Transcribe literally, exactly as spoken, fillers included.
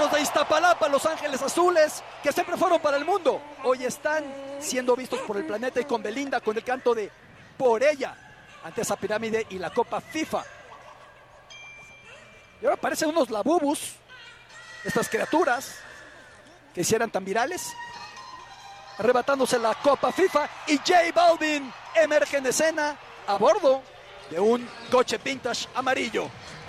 los de Iztapalapa, Los Ángeles Azules, que siempre fueron para el mundo, hoy están siendo vistos por el planeta, y con Belinda con el canto de Por Ella, ante esa pirámide y la Copa FIFA. Y ahora parecen unos labubus, estas criaturas que hicieran tan virales, arrebatándose la Copa FIFA, y J Balvin emerge en escena a bordo de un coche vintage amarillo.